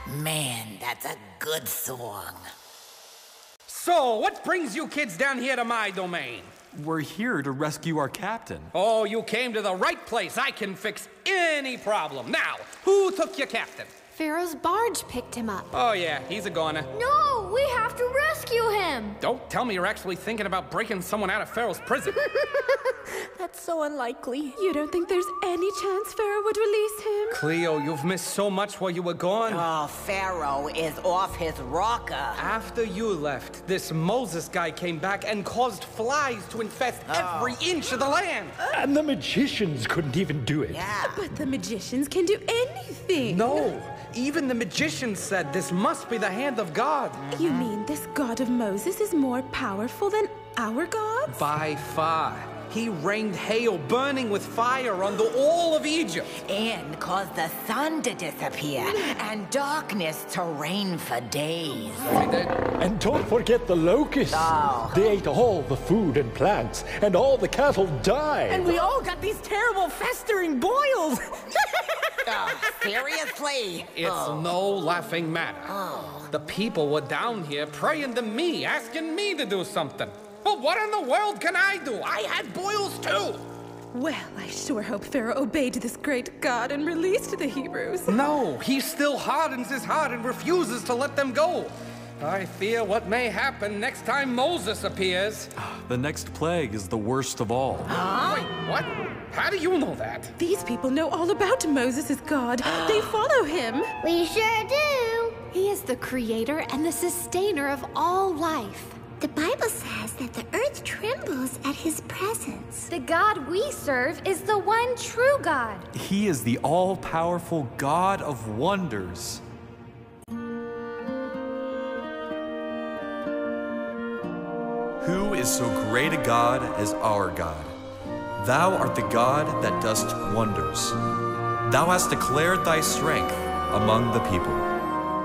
Man, that's a good song. So, what brings you kids down here to my domain? We're here to rescue our captain. Oh, you came to the right place. I can fix any problem. Now, who took your captain? Pharaoh's barge picked him up. Oh, yeah, he's a goner. No, we have to rescue him. Don't tell me you're actually thinking about breaking someone out of Pharaoh's prison. That's so unlikely. You don't think there's any chance Pharaoh would release him? Cleo, you've missed so much while you were gone. Oh, Pharaoh is off his rocker. After you left, this Moses guy came back and caused flies to infest every inch of the land. And the magicians couldn't even do it. Yeah. But the magicians can do anything. No, even the magicians said this must be the hand of God. You mean this God of Moses is more powerful than our gods? By far. He rained hail burning with fire on all of Egypt. And caused the sun to disappear and darkness to reign for days. And don't forget the locusts. Oh. They ate all the food and plants, and all the cattle died. And we all got these terrible festering boils. Seriously? It's no laughing matter. The people were down here praying to me, asking me to do something. But what in the world can I do? I had boils too. Well, I sure hope Pharaoh obeyed this great God and released the Hebrews. No, he still hardens his heart and refuses to let them go. I fear what may happen next time Moses appears. The next plague is the worst of all. Wait, what? How do you know that? These people know all about Moses' God. They follow him. We sure do. He is the creator and the sustainer of all life. The Bible says that the earth trembles at his presence. The God we serve is the one true God. He is the all-powerful God of wonders. Who is so great a God as our God? Thou art the God that dost wonders. Thou hast declared thy strength among the people.